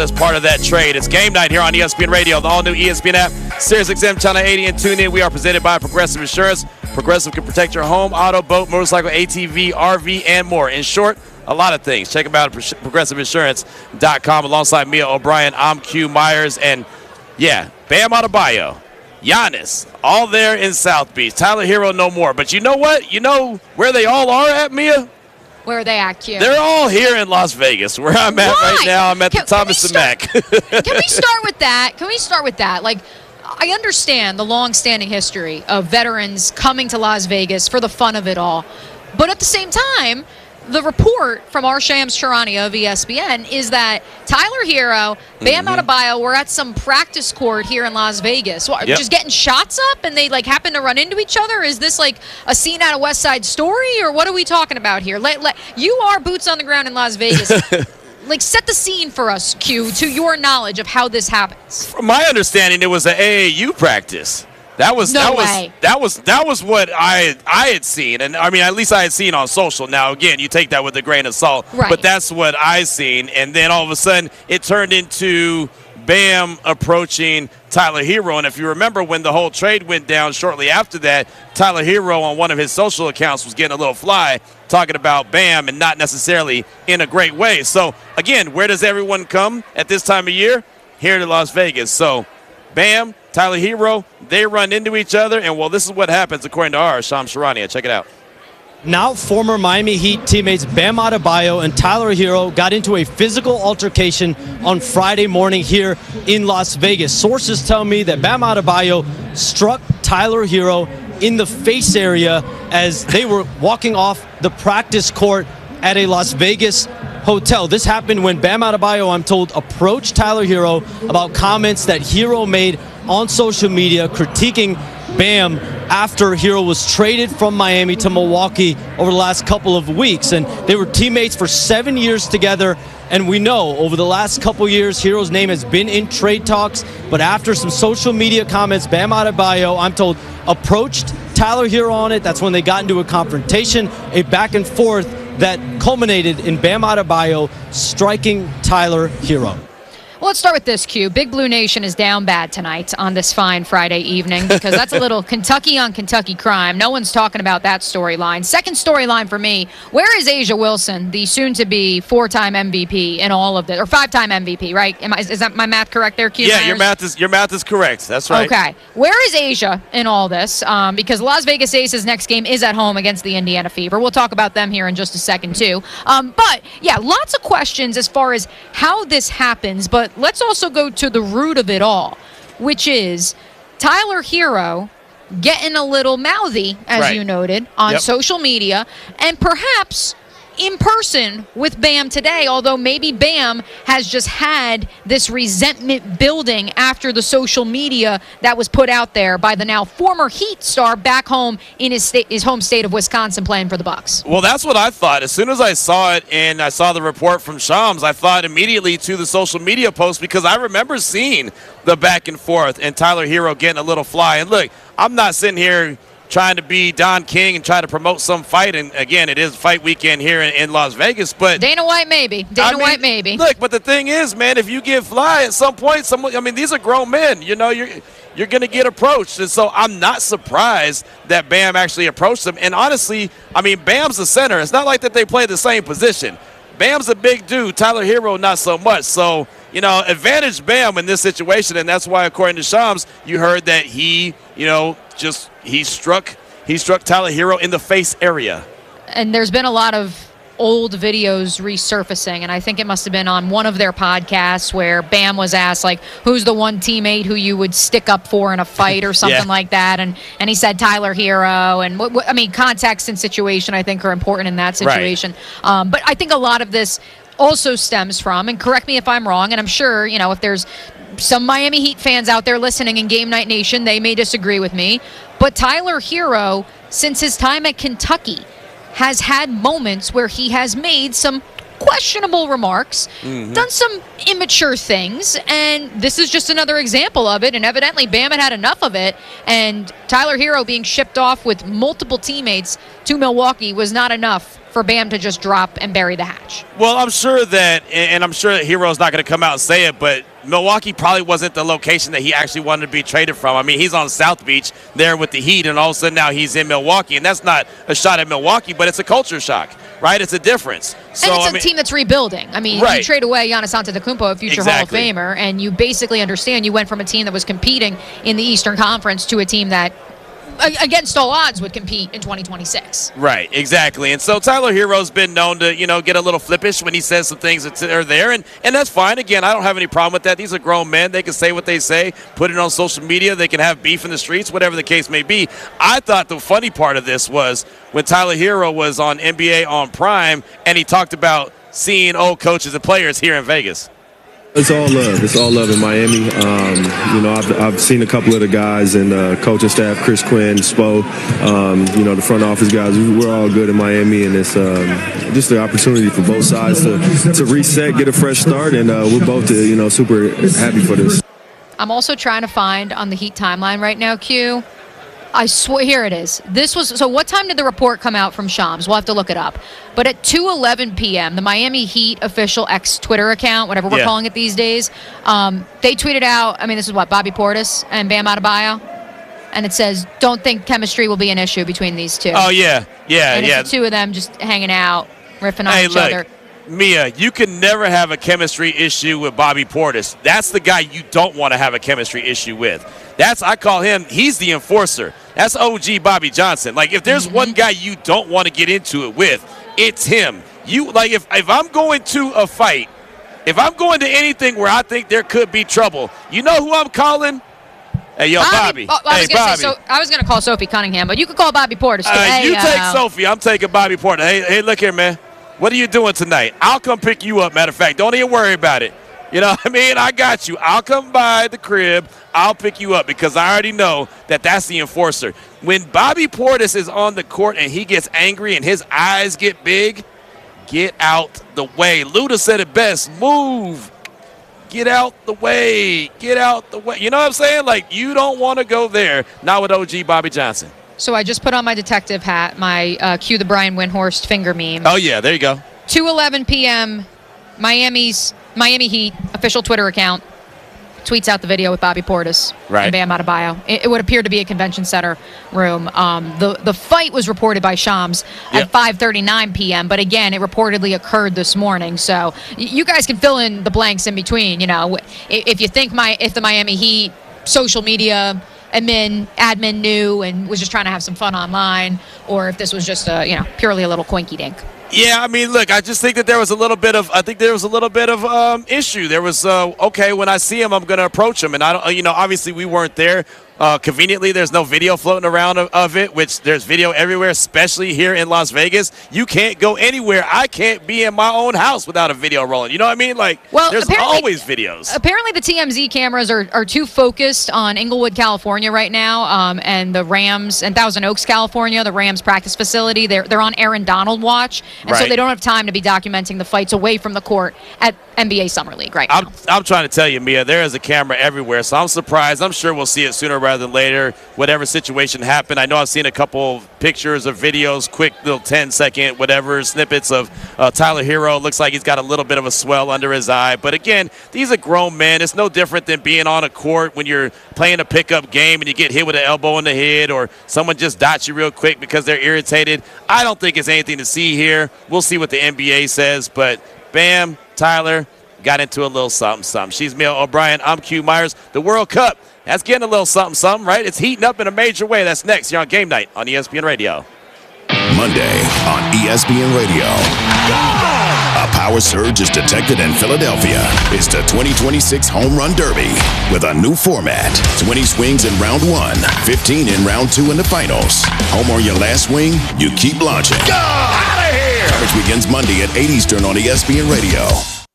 as part of that trade. It's game night here on ESPN Radio, the all-new ESPN app, SiriusXM Channel 80, and tune in. We are presented by Progressive Insurance. Progressive can protect your home, auto, boat, motorcycle, ATV, RV, and more. In short, a lot of things. Check them out at ProgressiveInsurance.com. Alongside Mia O'Brien, I'm Q Myers, and yeah, Bam Adebayo, Giannis, all there in South Beach. Tyler Hero, no more. But you know what? You know where they all are at, Mia? Where are they at, Q? They're all here in Las Vegas, where I'm at right now. I'm at the Thomas and Mack. Can we start with that? Can we start with that? Like, I understand the long-standing history of veterans coming to Las Vegas for the fun of it all. But at the same time, the report from our Shams Charania of ESPN is that Tyler Hero, Bam Adebayo were at some practice court here in Las Vegas. What, just getting shots up and they like happen to run into each other? Is this like a scene out of West Side Story, or what are we talking about here? You are boots on the ground in Las Vegas. Like, set the scene for us, Q, to your knowledge of how this happens. From my understanding, it was an AAU practice. That was what I had seen, and I mean, at least I had seen on social. Now, again, you take that with a grain of salt, right. But that's what I seen, and then all of a sudden, it turned into Bam approaching Tyler Hero. And if you remember when the whole trade went down shortly after that, Tyler Hero on one of his social accounts was getting a little fly talking about Bam, and not necessarily in a great way. So, again, where does everyone come at this time of year? Here to Las Vegas. So, Bam, Tyler Hero, they run into each other, and, well, this is what happens according to our Shams Charania. Check it out. Now former Miami Heat teammates Bam Adebayo and Tyler Hero got into a physical altercation on Friday morning here in Las Vegas. Sources tell me that Bam Adebayo struck Tyler Hero in the face area as they were walking off the practice court at a Las Vegas hotel. This happened when Bam Adebayo, I'm told, approached Tyler Hero about comments that Hero made on social media critiquing Bam after Hero was traded from Miami to Milwaukee over the last couple of weeks. And they were teammates for 7 years together. And we know over the last couple years, Hero's name has been in trade talks. But after some social media comments, Bam Adebayo, I'm told, approached Tyler Hero on it. That's when they got into a confrontation, a back and forth that culminated in Bam Adebayo striking Tyler Hero. Well, let's start with this, Q. Big Blue Nation is down bad tonight on this fine Friday evening because that's a little Kentucky on Kentucky crime. No one's talking about that storyline. Second storyline for me, where is A'ja Wilson, the soon-to-be four-time MVP in all of this, or five-time MVP, right? Is that my math correct there, Q? Yeah, Myers? your math is correct. That's right. Okay. Where is A'ja in all this? Because Las Vegas Aces' next game is at home against the Indiana Fever. We'll talk about them here in just a second, too. But, yeah, lots of questions as far as how this happens, but let's also go to the root of it all, which is Tyler Hero getting a little mouthy, as you noted, on social media, and perhaps in person with Bam today, although maybe Bam has just had this resentment building after the social media that was put out there by the now former Heat star back home in his home state of Wisconsin playing for the Bucks. Well, that's what I thought. As soon as I saw it and I saw the report from Shams, I thought immediately to the social media post because I remember seeing the back and forth and Tyler Hero getting a little fly. And look, I'm not sitting here trying to be Don King and try to promote some fight. And, again, it is fight weekend here in Las Vegas. But Dana White maybe. White maybe. Look, but the thing is, man, if you get fly at some point, these are grown men. You know, you're going to get approached. And so I'm not surprised that Bam actually approached him. And honestly, I mean, Bam's the center. It's not like that they play the same position. Bam's a big dude. Tyler Hero, not so much. So, you know, advantage Bam in this situation. And that's why, according to Shams, you heard that he struck Tyler Hero in the face area. And there's been a lot of old videos resurfacing, and I think it must have been on one of their podcasts where Bam was asked, like, who's the one teammate who you would stick up for in a fight or something like that, and he said Tyler Hero, and context and situation I think are important in that situation. Right. But I think a lot of this also stems from, and correct me if I'm wrong, and I'm sure, you know, if there's some Miami Heat fans out there listening in Game Night Nation, they may disagree with me, but Tyler Hero, since his time at Kentucky, has had moments where he has made some questionable remarks, done some immature things, and this is just another example of it, and evidently Bam had enough of it, and Tyler Hero being shipped off with multiple teammates to Milwaukee was not enough for Bam to just drop and bury the hatch. Well, I'm sure that, and I'm sure that Hero's not going to come out and say it, but Milwaukee probably wasn't the location that he actually wanted to be traded from. I mean, he's on South Beach there with the Heat, and all of a sudden now he's in Milwaukee, and that's not a shot at Milwaukee, but it's a culture shock, right? It's a difference. So, and it's a team that's rebuilding. I mean, right. You trade away Giannis Antetokounmpo, a future Hall of Famer, and you basically understand you went from a team that was competing in the Eastern Conference to a team that, against all odds, would compete in 2026. Right, exactly. And so Tyler Hero's been known to, get a little flippish when he says some things that are there, and that's fine. Again, I don't have any problem with that. These are grown men. They can say what they say, put it on social media. They can have beef in the streets, whatever the case may be. I thought the funny part of this was when Tyler Hero was on NBA on Prime, and he talked about seeing old coaches and players here in Vegas. It's all love. It's all love in Miami. I've seen a couple of the guys and coaching staff, Chris Quinn, Spo, the front office guys. We're all good in Miami, and it's just the opportunity for both sides to reset, get a fresh start, and we're both, super happy for this. I'm also trying to find on the Heat timeline right now, Q. I swear, here it is. So what time did the report come out from Shams? We'll have to look it up. But at 2:11 p.m., the Miami Heat official X Twitter account, whatever we're calling it these days, they tweeted out, this is Bobby Portis and Bam Adebayo. And it says, don't think chemistry will be an issue between these two. Oh, yeah. And it's the two of them just hanging out, riffing on each other. Mia, you can never have a chemistry issue with Bobby Portis. That's the guy you don't want to have a chemistry issue with. I call him, he's the enforcer. That's OG Bobby Johnson. Like, if there's one guy you don't want to get into it with, it's him. If I'm going to a fight, if I'm going to anything where I think there could be trouble, you know who I'm calling? Hey, yo, Bobby. I was going to call Sophie Cunningham, but you could call Bobby Portis. You take Sophie. I'm taking Bobby Portis. Hey, look here, man. What are you doing tonight? I'll come pick you up, matter of fact. Don't even worry about it. You know what I mean? I got you. I'll come by the crib. I'll pick you up because I already know that's the enforcer. When Bobby Portis is on the court and he gets angry and his eyes get big, get out the way. Luda said it best. Move. Get out the way. Get out the way. You know what I'm saying? Like, you don't want to go there. Not with OG Bobby Johnson. So I just put on my detective hat, my cue the Brian Windhorst finger meme. Oh, yeah. There you go. 2:11 p.m., Miami Heat official Twitter account tweets out the video with Bobby Portis and Bam Adebayo. It would appear to be a convention center room. The fight was reported by Shams at 5:39 p.m., but again, it reportedly occurred this morning. So you guys can fill in the blanks in between. If you think if the Miami Heat social media admin knew and was just trying to have some fun online, or if this was just purely a little quinky dink. Yeah, look, I just think that there was a little bit of issue. There was, when I see him, I'm going to approach him. And I don't, obviously we weren't there. Conveniently, there's no video floating around of it, which there's video everywhere, especially here in Las Vegas. You can't go anywhere. I can't be in my own house without a video rolling. You know what I mean? There's always videos. Apparently, the TMZ cameras are too focused on Inglewood, California right now, and the Rams, and Thousand Oaks, California, the Rams practice facility. They're on Aaron Donald watch, and so they don't have time to be documenting the fights away from the court at NBA Summer League right now. I'm trying to tell you, Mia, there is a camera everywhere, so I'm surprised. I'm sure we'll see it sooner rather than later, whatever situation happened. I know I've seen a couple pictures or videos, quick little 10-second whatever snippets of Tyler Hero. Looks like he's got a little bit of a swell under his eye. But again, these are grown men. It's no different than being on a court when you're playing a pickup game and you get hit with an elbow in the head or someone just dots you real quick because they're irritated. I don't think it's anything to see here. We'll see what the NBA says. But Bam, Tyler, got into a little something. She's Mia O'Brien. I'm Q Myers. The World Cup, that's getting a little something, right? It's heating up in a major way. That's next here on Game Night on ESPN Radio. Monday on ESPN Radio. A power surge is detected in Philadelphia. It's the 2026 Home Run Derby with a new format. 20 swings in round 1, 15 in round 2 in the finals. Home or your last swing, you keep launching. Go! Out of here! Coverage begins Monday at 8 Eastern on ESPN Radio.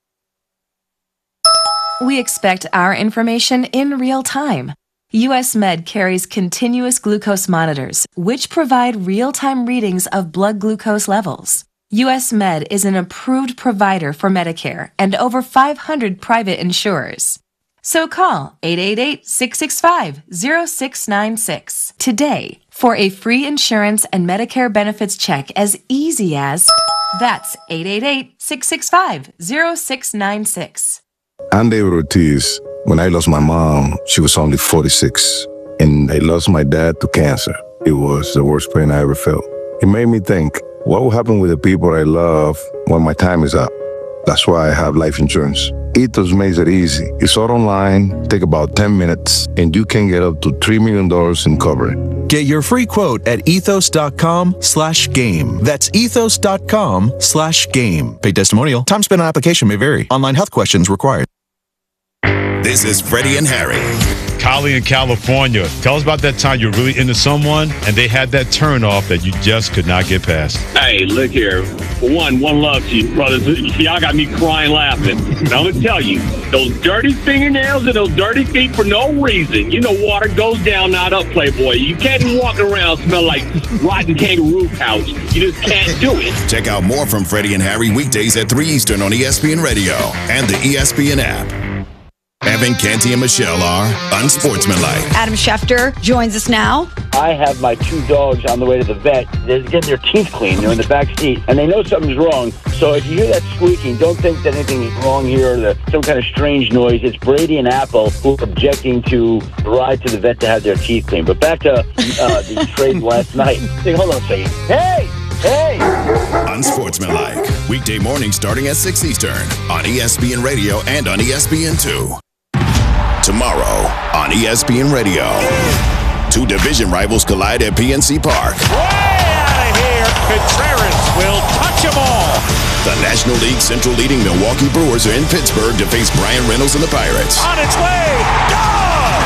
We expect our information in real time. US Med carries continuous glucose monitors, which provide real-time readings of blood glucose levels. US Med is an approved provider for Medicare and over 500 private insurers. So call 888-665-0696 today for a free insurance and Medicare benefits check as easy as That's 888-665-0696. I'm David Ortiz. When I lost my mom, she was only 46. And I lost my dad to cancer. It was the worst pain I ever felt. It made me think, what will happen with the people I love when my time is up? That's why I have life insurance. Ethos makes it easy. It's all online, take about 10 minutes, and you can get up to $3 million in coverage. Get your free quote at ethos.com/game. That's ethos.com/game. Paid testimonial. Time spent on application may vary. Online health questions required. This is Freddie and Harry. Kylie in California. Tell us about that time you're really into someone and they had that turn off that you just could not get past. Hey, look here. For one love to you, brothers. Y'all got me crying laughing. And I'm going to tell you, those dirty fingernails and those dirty feet for no reason. You know water goes down, not up, Playboy. You can't be walking around smell like rotten kangaroo pouch. You just can't do it. Check out more from Freddie and Harry weekdays at 3 Eastern on ESPN Radio and the ESPN app. Evan, Canty, and Michelle are unsportsmanlike. Adam Schefter joins us now. I have my 2 dogs on the way to the vet. They're getting their teeth cleaned. They're in the back seat, and they know something's wrong. So if you hear that squeaking, don't think that anything's wrong here or some kind of strange noise. It's Brady and Apple who are objecting to the ride to the vet to have their teeth cleaned. But back to the trade last night. Hold on a second. Hey! Unsportsmanlike. Weekday mornings starting at 6 Eastern on ESPN Radio and on ESPN2. Tomorrow on ESPN Radio, 2 division rivals collide at PNC Park. Way out of here. Contreras will touch them all. The National League Central leading Milwaukee Brewers are in Pittsburgh to face Brian Reynolds and the Pirates. On its way. Gone!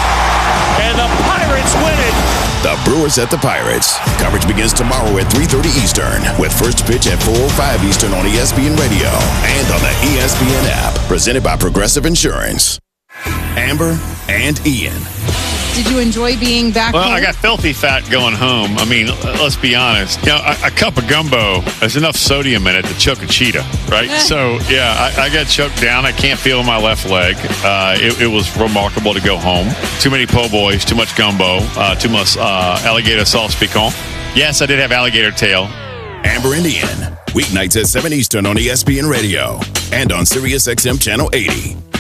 And the Pirates win it. The Brewers at the Pirates. Coverage begins tomorrow at 3:30 Eastern with first pitch at 4:05 Eastern on ESPN Radio and on the ESPN app. Presented by Progressive Insurance. Amber and Ian. Did you enjoy being back Well, home? I got filthy fat going home. I mean, let's be honest. You know, a cup of gumbo, there's enough sodium in it to choke a cheetah, right? So, yeah, I got choked down. I can't feel my left leg. It was remarkable to go home. Too many po' boys, too much gumbo, too much alligator sauce piquant. Yes, I did have alligator tail. Amber and Ian. Weeknights at 7 Eastern on ESPN Radio and on Sirius XM Channel 80.